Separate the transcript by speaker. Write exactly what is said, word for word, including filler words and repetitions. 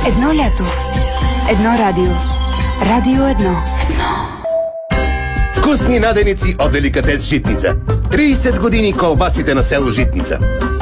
Speaker 1: Едно лято. Едно радио. Радио едно.
Speaker 2: Вкусни наденици от деликатес Житница. трийсет години колбасите на село Житница.